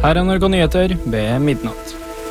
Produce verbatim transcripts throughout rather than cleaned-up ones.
Her er N R K Nyheter ved midnatt.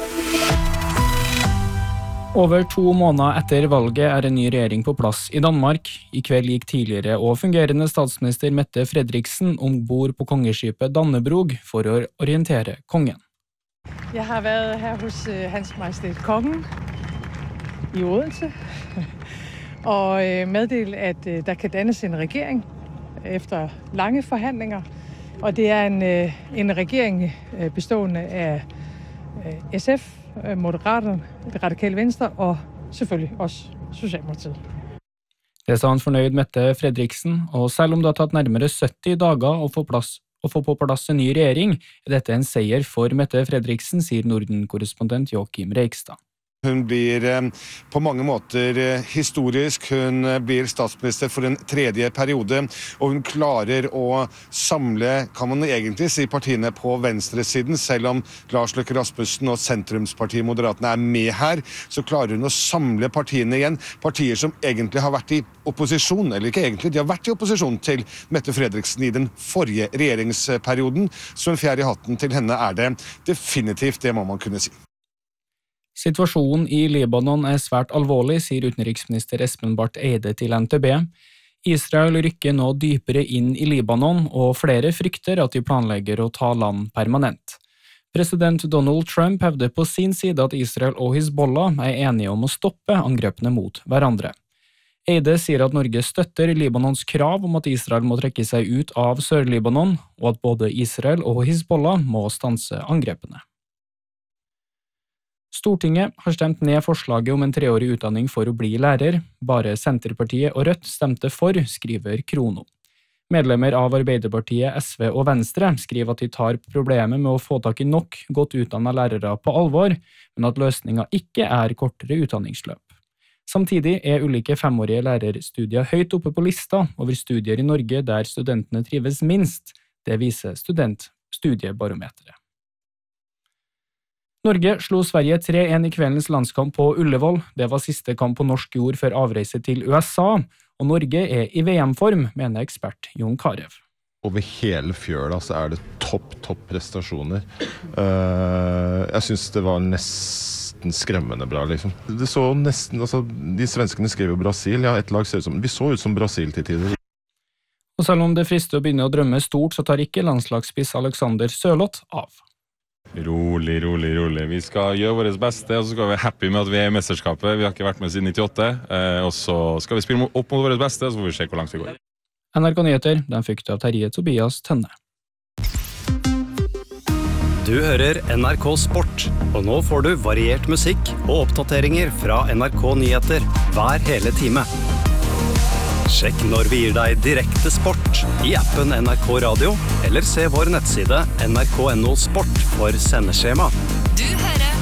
Over to måneder etter valget er en ny regjering på plass i Danmark. I kveld gikk tidligere og fungerende statsminister Mette Frederiksen ombord på kongeskipet Dannebrog for å orientere kongen. Jeg har været her hos Hans Majestet Kongen i Odense og meddelt, at der kan dannes en regering efter lange forhandlinger. Og det er en, en regering bestående af S F, Moderaterne, Det Radikale Venstre og selvfølgelig også Socialdemokratiet. Det sa han fornøyd Mette Frederiksen, og selv om det har tatt nærmere sytti dager å få, plass, å få på plass en ny regjering, er dette en seier for Mette Frederiksen, sier Norden-korrespondent Joachim Reigstad. Hun blir på mange måter historisk, hun blir statsminister for en tredje periode, og hun klarer å samle, kan man egentlig si, partiene på venstresiden. Selv om Lars Løkke Rasmussen og sentrumspartiet Moderaterne er med her, så klarer hun å samle partiene igjen. Partier som egentlig har vært i opposisjon, eller ikke egentlig, de har vært i opposisjon til Mette Frederiksen i den forrige regjeringsperioden, så en fjær i hatten til henne er det definitivt, det må man kunne si. Situasjonen i Libanon er svært alvorlig, sier utenriksminister Espen Barth Eide til N T B. Israel rykker nå dypere inn i Libanon, og flere frykter at de planlegger å ta land permanent. President Donald Trump hevder på sin side at Israel og Hizbollah er enige om å stoppe angrepene mot hverandre. Eide sier at Norge støtter Libanons krav om at Israel må trekke seg ut av Sør-Libanon, og at både Israel og Hizbollah må stanse angrepene. Stortinget har stemt ned forslaget om en treårig utdanning for å bli lærer. Bare Senterpartiet og Rødt stemte for, skriver Krono. Medlemmer av Arbeiderpartiet, S V og Venstre skriver at de tar problemet med å få tak i nok godt utdannet lærere på alvor, men at løsningen ikke er kortere utdanningsløp. Samtidig er ulike femårige lærerstudier høyt oppe på lista over studier i Norge der studentene trives minst. Det viser studentstudiebarometeret. Norge slo Sverige tre en i kveldens landskamp på Ullevål. Det var siste kamp på norsk jord før avreise til U S A, og Norge er i V M-form, mener ekspert Jon Carew. Over hele fjøla så er det topp, topp prestasjoner. Uh, jeg synes det var nesten skremmende bra, liksom. Det så nesten, altså, de svenskene skrev jo Brasil, ja, et lag ser ut som, vi så ut som Brasil til tider. Og selv om det frister å begynne å drømme stort, så tar ikke landslagsspiss Alexander Sørloth av. Rolig, rolig, rolig. Vi skal gjøre vårt beste, og så skal vi være happy med at vi er i mesterskapet. Vi har ikke vært med siden nittiåtte, og så skal vi spille opp mot vårt beste, og så får vi se hvor langt vi går. N R K Nyheter, den fikk du av Terje Tobias Tønne. Du hører N R K Sport, og nå får du variert musikk og oppdateringer fra N R K Nyheter hver hele time. Sjekk når vi gir deg direkte sport i appen N R K Radio, eller se vår nettside N R K punktum no sport for sendeskjema. Du hører